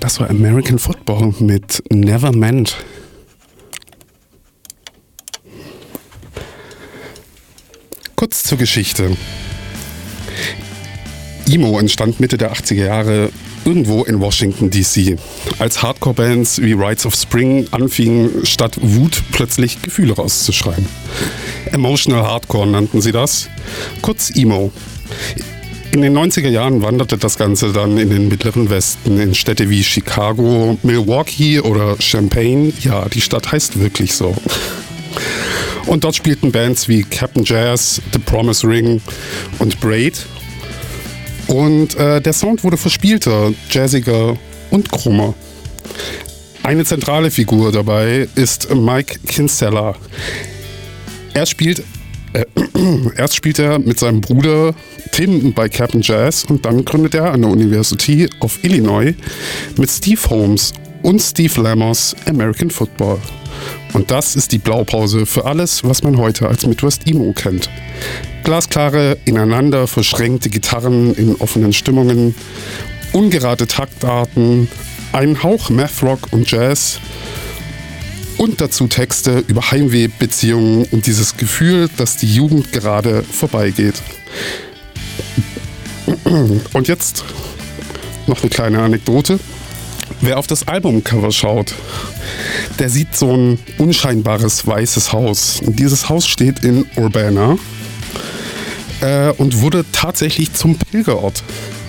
Das war American Football mit Never Meant. Kurz zur Geschichte. Emo entstand Mitte der 80er Jahre irgendwo in Washington, D.C., als Hardcore-Bands wie Rites of Spring anfingen, statt Wut plötzlich Gefühle rauszuschreiben. Emotional Hardcore nannten sie das, kurz Emo. In den 90er Jahren wanderte das Ganze dann in den Mittleren Westen, in Städte wie Chicago, Milwaukee oder Champaign. Ja, die Stadt heißt wirklich so. Und dort spielten Bands wie Cap'n Jazz, The Promise Ring und Braid. Und der Sound wurde verspielter, jazziger und krummer. Eine zentrale Figur dabei ist Mike Kinsella. Erst spielt er mit seinem Bruder Tim bei Cap'n Jazz und dann gründet er an der University of Illinois mit Steve Holmes und Steve Lammers American Football. Und das ist die Blaupause für alles, was man heute als Midwest Emo kennt. Glasklare, ineinander verschränkte Gitarren in offenen Stimmungen, ungerade Taktarten, ein Hauch Math-Rock und Jazz und dazu Texte über Heimweh, Beziehungen und dieses Gefühl, dass die Jugend gerade vorbeigeht. Und jetzt noch eine kleine Anekdote. Wer auf das Albumcover schaut, der sieht so ein unscheinbares weißes Haus. Und dieses Haus steht in Urbana und wurde tatsächlich zum Pilgerort.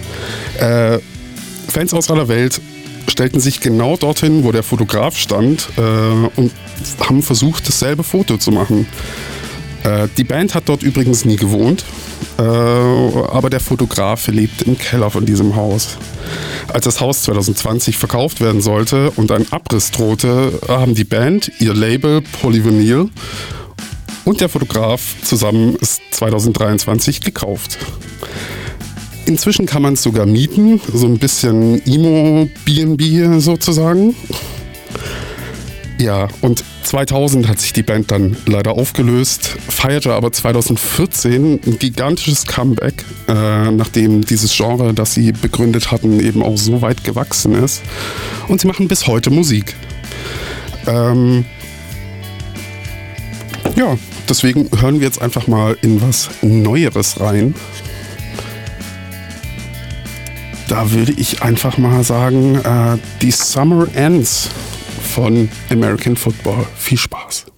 Fans aus aller Welt stellten sich genau dorthin, wo der Fotograf stand und haben versucht, dasselbe Foto zu machen. Die Band hat dort übrigens nie gewohnt, aber der Fotograf lebt im Keller von diesem Haus. Als das Haus 2020 verkauft werden sollte und ein Abriss drohte, haben die Band, ihr Label Polyvinyl und der Fotograf zusammen es 2023 gekauft. Inzwischen kann man es sogar mieten, so ein bisschen Emo-B&B sozusagen. Ja, und 2000 hat sich die Band dann leider aufgelöst, feierte aber 2014 ein gigantisches Comeback, nachdem dieses Genre, das sie begründet hatten, eben auch so weit gewachsen ist. Und sie machen bis heute Musik. Ja, deswegen hören wir jetzt einfach mal in was Neueres rein. Da würde ich einfach mal sagen, die Summer Ends von American Football. Viel Spaß.